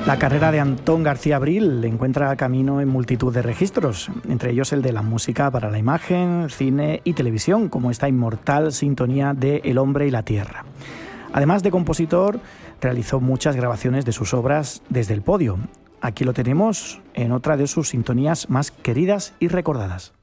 La carrera de Antón García Abril encuentra camino en multitud de registros, entre ellos el de la música para la imagen, cine y televisión, como esta inmortal sintonía de El hombre y la tierra. Además de compositor, realizó muchas grabaciones de sus obras desde el podio. Aquí lo tenemos en otra de sus sintonías más queridas y recordadas.